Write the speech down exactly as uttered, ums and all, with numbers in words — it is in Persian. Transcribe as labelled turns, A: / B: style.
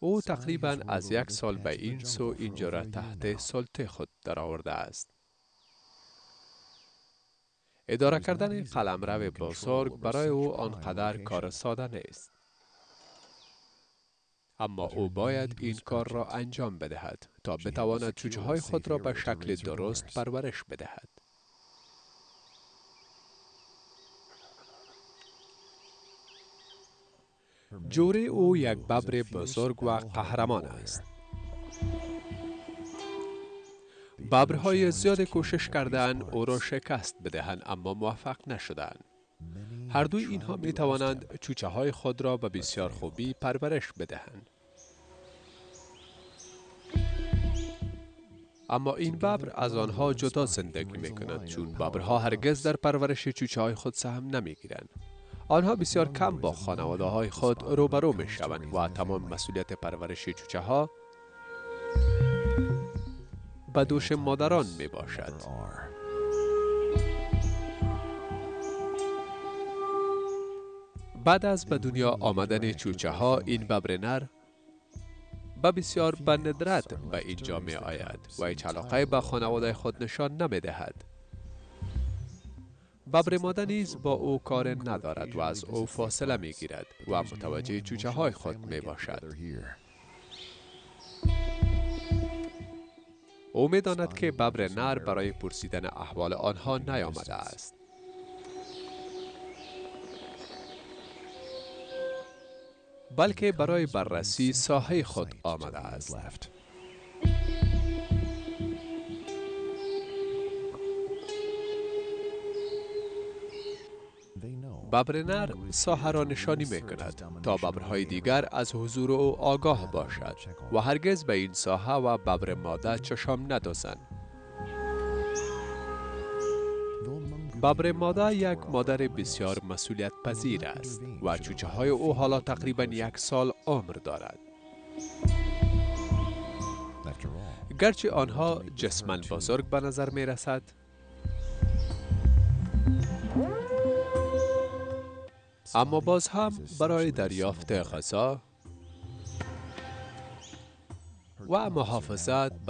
A: او تقریباً از یک سال به این سو اینجا را تحت سلطه خود درآورده است. اداره کردن قلمرو بزرگ برای او آنقدر کار ساده نیست. اما او باید این کار را انجام بدهد تا بتواند جوجه های خود را به شکل درست پرورش بدهد. جوره او یک ببر بزرگ و قهرمان است. ببرهای زیاد کوشش کردند او را شکست بدهند اما موفق نشدند. هر دوی اینها می توانند چوچه های خود را به بسیار خوبی پرورش بدهند. اما این ببر از آنها جدا زندگی می کند چون ببرها هرگز در پرورش چوچه های خود سهم نمی گیرند. آنها بسیار کم با خانواده های خود روبرو می شوند و تمام مسئولیت پرورش چوچه ها به دوش مادران می باشد. بعد از به دنیا آمدن چوچه ها این ببر نر به بسیار به ندرت به اینجا می آید و هیچ علاقه به خانواده خود نشان نمی دهد. ببر ماده نیز با او کار ندارد و از او فاصله می گیرد و متوجه چوچه های خود می باشد. او می داند که ببر نر برای پرسیدن احوال آنها نیامده است. بلکه برای بررسی ساحه خود آمده است. ببر نر ساحه را نشانی می کند تا ببرهای دیگر از حضور او آگاه باشد و هرگز به این ساحه و ببر ماده چشم ندازند. ببر ماده یک مادر بسیار مسئولیت پذیر است و چوچه های او حالا تقریبا یک سال عمر دارد. گرچه آنها جسماً بزرگ به نظر می رسد، اما باز هم برای دریافت غذا و محافظت